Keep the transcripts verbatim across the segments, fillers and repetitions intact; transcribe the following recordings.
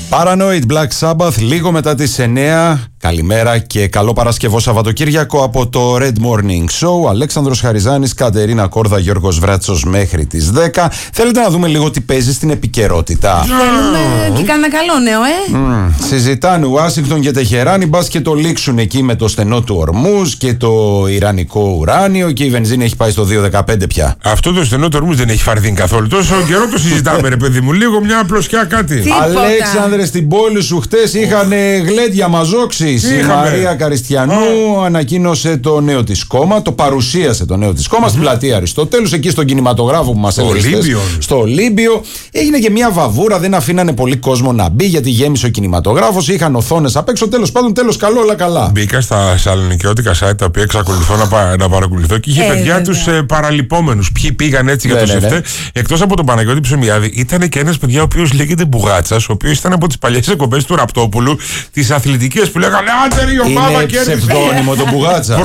Paranoid Black Sabbath, λίγο μετά τις εννιά. Καλημέρα και καλό Παρασκευό Σαββατοκύριακο από το Red Morning Show. Αλέξανδρος Χαριζάνης, Κατερίνα Κόρδα, Γιώργος Βράτσος μέχρι τις δέκα. Θέλετε να δούμε λίγο τι παίζει στην επικαιρότητα? Θέλουμε και κανένα καλό νέο, ε! Mm, συζητάνε Ουάσιγκτον και Τεχεράνη, μπας και το λήξουν εκεί με το στενό του Ορμούζ και το ιρανικό ουράνιο, και η βενζίνη έχει πάει στο δύο δεκαπέντε πια. Αυτό το στενό του Ορμούζ δεν έχει φαρδίνει καθόλου. Τόσο καιρό το συζητάμε, ρε παιδί μου. Λίγο μια απλωσιά κάτι. Αλέξανδρε, στην πόλη σου χτες είχαν γλέντια μαζόξει. Η Μαρία Καριστιανού oh. ανακοίνωσε το νέο της κόμμα, το παρουσίασε το νέο της κόμμα mm-hmm. στην πλατεία Αριστοτέλους, εκεί στον κινηματογράφο που μας έλεγε. Στο Ολύμπιο. Έγινε και μια βαβούρα, δεν αφήνανε πολύ κόσμο να μπει γιατί γέμισε ο κινηματογράφος. Είχαν οθόνες απ' έξω. Τέλος πάντων, τέλος καλό, όλα καλά. Μπήκα στα σαλονικιώτικα site τα οποία εξακολουθώ να, πα, να παρακολουθώ και είχε ε, παιδιά τους ε, παραλυπόμενους. Ποιοι πήγαν έτσι για το σεφτέ. Εκτός από τον Παναγιώτη Ψωμιάδη, ήταν και ένας παιδιά ο οποίος λέγεται Μπουγάτσας, ο οποίος ήταν από τις παλιές εκπομπές του Ραπτόπουλου, τις αθλητικές που λέγανε άντερ η ομάδα και είναι ψευδόνυμο το Μπουγάτσα.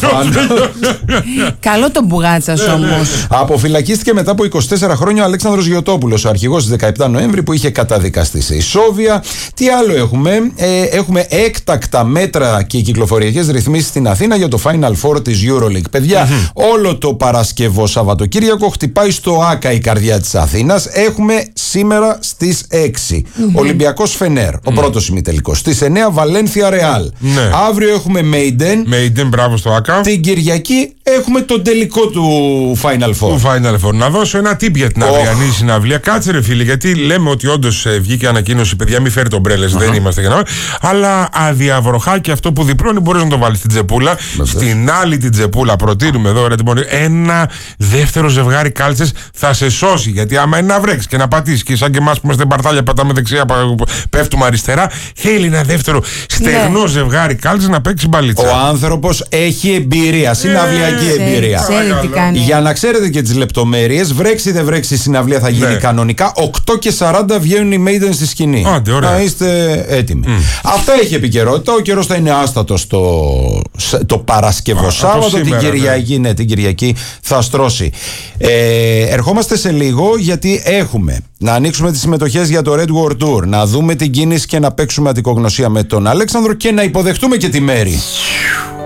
Καλό το Μπουγάτσα όμως. Αποφυλακίστηκε μετά από είκοσι τέσσερα χρόνια ο Αλέξανδρος Γιωτόπουλος, ο αρχηγός της δεκαεπτά Νοέμβρη, που είχε καταδικαστεί σε ισόβια. Τι άλλο έχουμε? Ε, έχουμε έκτακτα μέτρα και κυκλοφοριακές ρυθμίσεις στην Αθήνα για το Final Four της EuroLeague. Παιδιά, mm-hmm. όλο το Παρασκευό Σαββατοκύριακο χτυπάει στο Άκα η καρδιά της Αθήνας. Έχουμε σήμερα στις έξι mm-hmm. Ολυμπιακός Φενέρ, ο mm-hmm. πρώτος ημιτελικός. Στις εννιά Βαλένθια Ρεάλ. Ναι. Αύριο έχουμε Maiden. Maiden, μπράβο στο Άκα. Την Κυριακή έχουμε τον τελικό του Final Four. Του Final Four. Να δώσω ένα tip για την oh. αυριανή συναυλία. Κάτσε ρε φίλε, γιατί λέμε ότι όντως ε, βγήκε ανακοίνωση, παιδιά, μην φέρετε ομπρέλες, uh-huh. δεν είμαστε για να. Αλλά αδιαβροχάκι, αυτό που διπλώνει μπορείς να το βάλεις στην τσεπούλα. Μες στην άλλη την τσεπούλα προτείνουμε εδώ ρε, ένα δεύτερο ζευγάρι κάλτσες θα σε σώσει. Γιατί άμα είναι να βρέξει και να πατήσει, και σαν και εμάς που είμαστε μπαρτάλια, πατάμε δεξιά, πέφτουμε αριστερά, θέλει ένα δεύτερο στεγνό yeah. ζευγάρι κάλτσες να παίξει μπαλίτσα. Ο άνθρωπος έχει εμπειρία, συναυλιακή ε, εμπειρία. Ξέρει τι κάνει. Για να ξέρετε και τις λεπτομέρειες, βρέξει δεν βρέξει η συναυλία θα γίνει ναι. κανονικά. οκτώ και σαράντα βγαίνουν οι Maiden στη σκηνή. Άντε, να είστε έτοιμοι. Mm. Αυτά έχει επικαιρότητα. Ο καιρός θα είναι άστατος το, το Παρασκευό Σάββατο. Την Κυριακή, ναι. ναι, την Κυριακή θα στρώσει. Ε, ερχόμαστε σε λίγο γιατί έχουμε να ανοίξουμε τις συμμετοχές για το Red War Tour, να δούμε την κίνηση και να παίξουμε Αττικογνωσία με τον Αλέξανδρο και να υποδεχτούμε και τη Μέρη.